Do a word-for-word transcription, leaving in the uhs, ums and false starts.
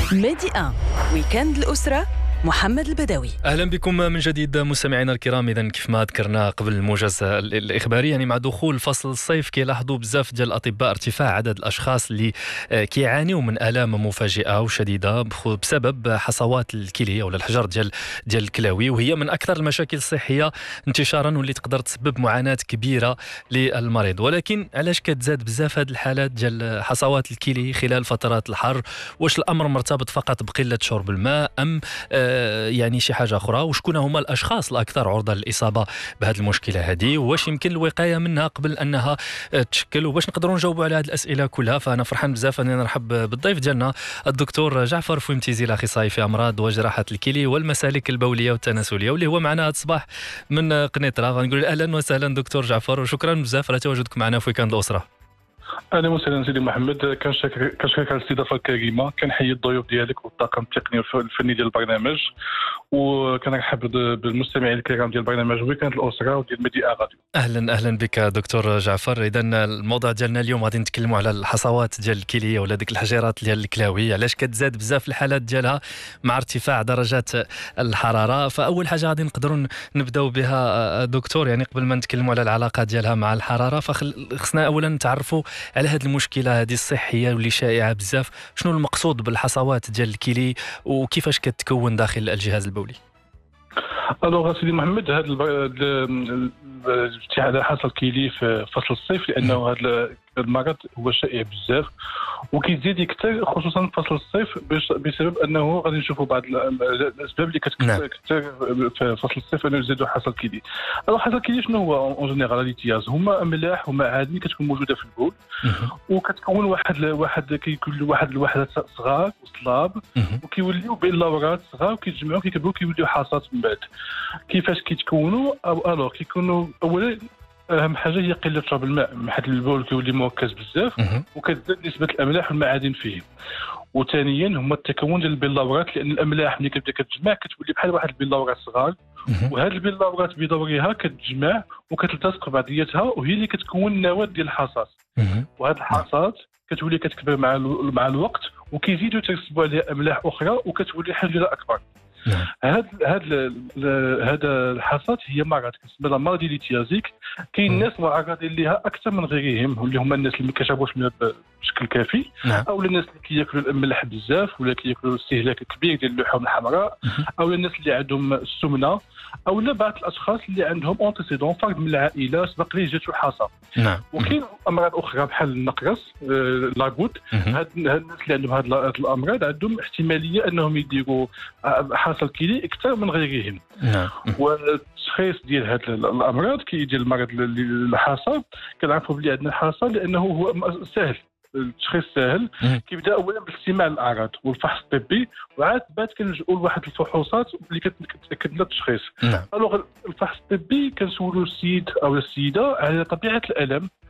ميدي واحد ويكند الأسرة محمد البدوي. اهلا بكم من جديد مستمعينا الكرام. اذا كيف ما ذكرنا قبل الموجز الاخباري، يعني مع دخول فصل الصيف كيلاحظوا بزاف ديال الاطباء ارتفاع عدد الاشخاص اللي كيعانيوا من الام مفاجئه وشديده بسبب حصوات الكلى ولا الحجر ديال ديال الكلاوي، وهي من اكثر المشاكل الصحيه انتشارا واللي تقدر تسبب معاناه كبيره للمريض. ولكن علاش كتزاد بزاف هذه الحالات ديال حصوات الكلى خلال فترات الحر؟ واش الامر مرتبط فقط بقله شرب الماء ام يعني شي حاجه اخرى؟ وشكون هما الاشخاص الاكثر عرضه للاصابه بهذه المشكله هذه؟ واش يمكن الوقايه منها قبل انها تشكل؟ وباش نقدروا نجاوبوا على هذه الاسئله كلها، فانا فرحان بزاف اني نرحب بالضيف ديالنا الدكتور جعفر فويمتيزي، الاخصائي في امراض وجراحه الكلى والمسالك البوليه والتناسليه، واللي هو معنا هذا الصباح من قنيطره. غنقول اهلا وسهلا دكتور جعفر، وشكرا بزاف على تواجدك معنا في ويكاند الاسره. اهلا وسهلا سيدي محمد، كنشكرك على الاستضافه الكريمه، كنحيي الضيوف ديالك والطاقم التقني والفني ديال البرنامج، وكنرحب بالمستمعين الكرام ديال البرنامج ويكاند الاسره وديال ميدي راديو. اهلا اهلا بك دكتور جعفر. اذا الموضوع ديالنا اليوم غادي نتكلموا على الحصوات ديال الكليه ولا ديك الحجيرات ديال الكلاوي، علاش كتزاد بزاف الحالات ديالها مع ارتفاع درجات الحراره. فاول حاجه غادي نقدروا نبداو بها دكتور، يعني قبل ما نتكلموا على العلاقه ديالها مع الحراره، فخصنا اولا نتعرفوا على هذه المشكله هذه الصحيه واللي شائعه بزاف. شنو المقصود بالحصوات ديال الكلي وكيفاش كتكون داخل الجهاز البولي؟ الوغ سيدي محمد، هذا الابتعاد حصل كيلي في فصل الصيف لانه هذا المرض هو شائع بزاف وكيزيد يكثر خصوصا في فصل الصيف، بسبب انه غادي نشوفوا بعض الاسباب اللي كتكثر في فصل الصيف انه يزيدوا حصل كيلي. الوغ حصل كيلي شنو هو اون جينيراليتياز؟ هما املاح ومعادن اللي كتكون موجوده في البول وكتكون واحد واحد كيكون واحد الوحدات صغار وصلاب وكيوليو بلورات صغار وكيتجمعوا كيكبروا كيوليو حصات من بعد. كيفاش كيتكونوا؟ الوغ كيكونوا اولا اهم حاجه هي قله شرب الماء، حيت البول كيولي مركز بزاف وكتزاد نسبه الاملاح والمعادن فيه. وثانيا هما التكون ديال البلورات، لان الاملاح ملي كتبدا كتجمع كتولي بحال واحد البلورات صغار، وهاد البلورات بدورها كتجمع وكتلتصق بعضياتها وهي اللي كتكون النواه ديال الحصات. وهاد الحصات كتولي كتكبر مع مع الوقت وكيزيدوا ترسبوا عليها املاح اخرى وكتولي حجره اكبر. هاد هاد هاد الحصات هي مرض كنسميها مارديليتيازيك. كاين الناس معرضين ليها اكثر من غيرهم، اللي هما الناس اللي ما كيشربوش الماء بشكل كافي، او الناس اللي كياكلوا الاملاح بزاف ولا كياكلوا استهلاك كبير ديال اللحوم الحمراء، او الناس اللي عندهم السمنه، او لا بعض الاشخاص اللي عندهم اونتيسيدون فرد من العائله سبق ليه جاتو حصى. نعم. وكاين امراض اخرى بحال النقرس، آه لاغوت. هاد الناس اللي عندهم هاد الامراض عندهم احتماليه انهم يديروا حصل كيلي اكثر من غيرهم. نعم. والتشخيص ديال هاد الامراض كي ديال المرض الحصى كنعرفوا بلي عندنا الحصى لانه هو سهل، التشخيص سهل. كيبدا اولا بالاستماع للاعراض والفحص الطبي، وعاد بعد كنلجؤوا لواحد الفحوصات اللي كتاكد لنا التشخيص. الوغ الفحص الطبي كنسولوا السيد او السيده على طبيعه الالم